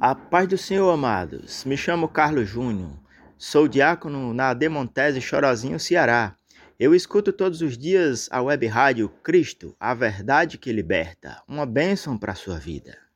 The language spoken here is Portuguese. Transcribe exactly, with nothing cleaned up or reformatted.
A paz do Senhor, amados. Me chamo Carlos Júnior. Sou diácono na Demontese, Chorozinho, Ceará. Eu escuto todos os dias a web rádio Cristo, a verdade que liberta. Uma bênção para a sua vida.